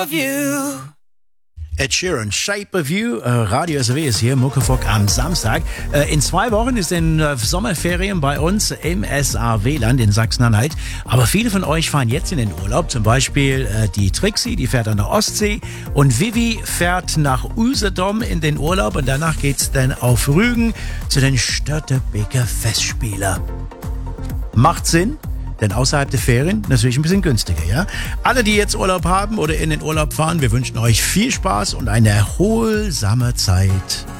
of You. Ed Sheeran, Shape of You, Radio SW ist hier, Muckefuck am Samstag. In 2 Wochen ist in Sommerferien bei uns im SAW-Land in Sachsen-Anhalt. Aber viele von euch fahren jetzt in den Urlaub. Zum Beispiel die Trixie, die fährt an der Ostsee. Und Vivi fährt nach Usedom in den Urlaub. Und danach geht's dann auf Rügen zu den Störtebeker Festspielen. Macht Sinn? Denn außerhalb der Ferien natürlich ein bisschen günstiger, ja? Alle, die jetzt Urlaub haben oder in den Urlaub fahren, wir wünschen euch viel Spaß und eine erholsame Zeit.